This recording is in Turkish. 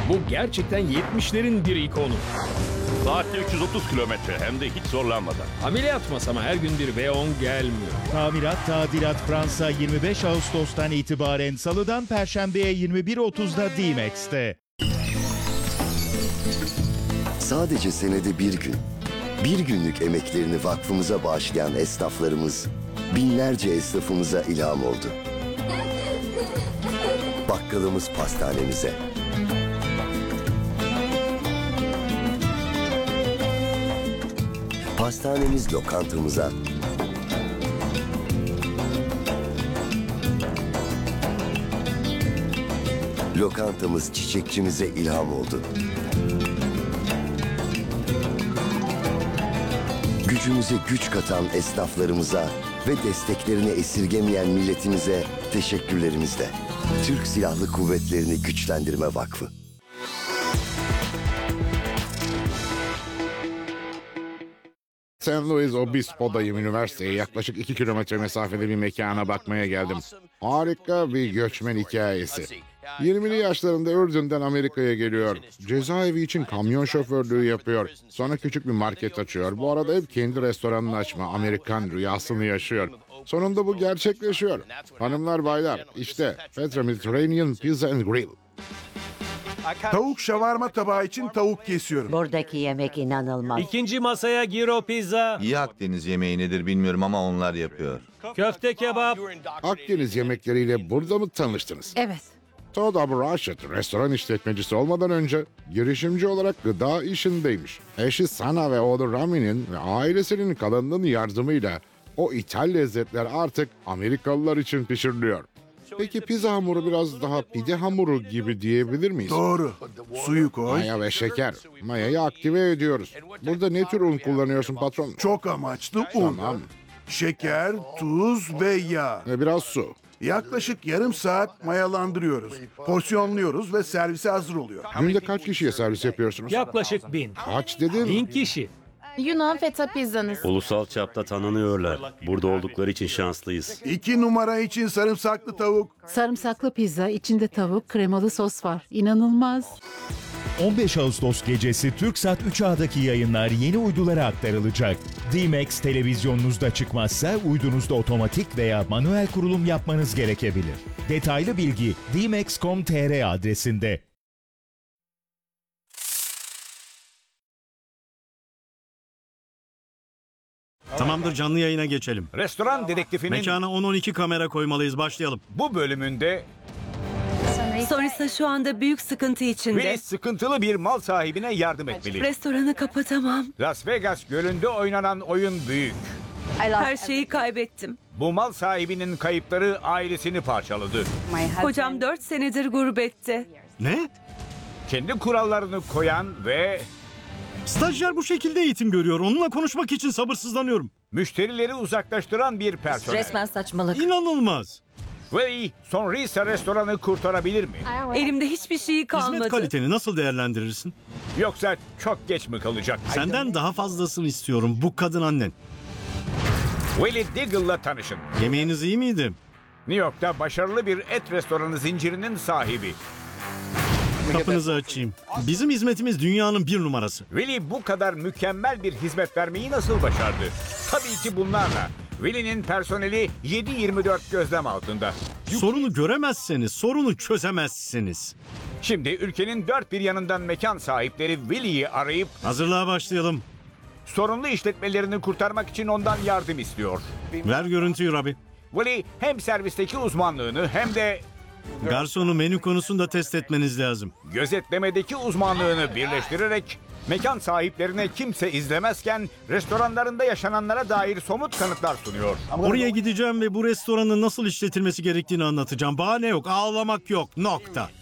Bu gerçekten 70'lerin bir ikonu. Saatte 330 kilometre hem de hiç zorlanmadan. Ameliyat masama her gün bir V10 gelmiyor. Tamirat Tadilat Fransa 25 Ağustos'tan itibaren Salı'dan Perşembe'ye 21.30'da D-Max'te. Sadece senede bir gün, bir günlük emeklerini vakfımıza bağışlayan esnaflarımız binlerce esnafımıza ilham oldu. Bakkalımız pastanemize, pastanemiz lokantamıza, lokantamız çiçekçimize ilham oldu. Gücümüze güç katan esnaflarımıza ve desteklerini esirgemeyen milletimize teşekkürlerimizle. Türk Silahlı Kuvvetleri'ni Güçlendirme Vakfı. St. Louis Obispo'dayım. Üniversiteye yaklaşık 2 kilometre mesafede bir mekana bakmaya geldim. Harika bir göçmen hikayesi. 20'li yaşlarında Ürdün'den Amerika'ya geliyor. Cezaevi için kamyon şoförlüğü yapıyor. Sonra küçük bir market açıyor. Bu arada hep kendi restoranını açma Amerikan rüyasını yaşıyor. Sonunda bu gerçekleşiyor. Hanımlar baylar, işte Petra Mediterranean Pizza and Grill. Tavuk şavarma tabağı için tavuk kesiyorum. Buradaki yemek inanılmaz. İkinci masaya Gyro Pizza, İyi Akdeniz yemeği nedir bilmiyorum ama onlar yapıyor. köfte kebap, Akdeniz yemekleriyle burada mı tanıştınız? Evet. Todd Abrashet restoran işletmecisi olmadan önce girişimci olarak gıda işindeymiş. Eşi Sana ve oğlu Rami'nin ve ailesinin kalanının yardımıyla o İthal lezzetler artık Amerikalılar için pişiriliyor. Peki pizza hamuru biraz daha pide hamuru gibi diyebilir miyiz? Doğru. Suyu koy. Maya ve şeker. Mayayı aktive ediyoruz. Burada ne tür un kullanıyorsun patron? Çok amaçlı un. Tamam. Şeker, tuz ve yağ. Ve biraz su. Yaklaşık yarım saat mayalandırıyoruz. Porsiyonluyoruz ve servise hazır oluyor. Günde kaç kişiye servis yapıyorsunuz? yaklaşık 1000. Kaç dedin? 1000 kişi. Yunan feta pizzanız. Ulusal çapta tanınıyorlar. Burada oldukları için şanslıyız. 2 numara için sarımsaklı tavuk. Sarımsaklı pizza, içinde tavuk, kremalı sos var. İnanılmaz. 15 Ağustos gecesi TürkSat 3A'daki yayınlar yeni uydulara aktarılacak. D-Max televizyonunuzda çıkmazsa uydunuzda otomatik veya manuel kurulum yapmanız gerekebilir. Detaylı bilgi dmax.com.tr adresinde. Tamamdır, canlı yayına geçelim. Restoran dedektifinin Mekana 10-12 kamera koymalıyız, başlayalım. bu bölümünde Sonrisa şu anda büyük sıkıntı içinde. Willis sıkıntılı bir mal sahibine yardım etmeli. Restoranı kapatamam. Las Vegas Gölü'nde oynanan oyun büyük. Her şeyi kaybettim. Bu mal sahibinin kayıpları ailesini parçaladı. Kocam 4 senedir gurbette. Ne? Kendi kurallarını koyan ve Stajyer bu şekilde eğitim görüyor. Onunla konuşmak için sabırsızlanıyorum. müşterileri uzaklaştıran bir personel. Resmen saçmalık. İnanılmaz. Willie, Sonrisa restoranı kurtarabilir mi? Elimde hiçbir şey kalmadı. Hizmet kaliteni nasıl değerlendirirsin? Yoksa çok geç mi kalacak? Senden daha fazlasını istiyorum. Bu kadın annen. Willie Diggle'la tanışın. Yemeğiniz iyi miydi? New York'ta başarılı bir et restoranı zincirinin sahibi. Kapınızı açayım. Bizim hizmetimiz dünyanın 1 numarası. Willie bu kadar mükemmel bir hizmet vermeyi nasıl başardı? Tabii ki bunlarla. Willie'nin personeli 7/24 gözlem altında. Sorunu göremezseniz sorunu çözemezsiniz. Şimdi ülkenin dört bir yanından mekan sahipleri Willie'yi arayıp Hazırlığa başlayalım. sorunlu işletmelerini kurtarmak için ondan yardım istiyor. Ver görüntüyü Rabbi. Willie hem servisteki uzmanlığını hem de Garsonu menü konusunda test etmeniz lazım. gözetlemedeki uzmanlığını birleştirerek mekan sahiplerine kimse izlemezken restoranlarında yaşananlara dair somut kanıtlar sunuyor. Oraya gideceğim ve bu restoranın nasıl işletilmesi gerektiğini anlatacağım. Bahane yok, ağlamak yok, nokta.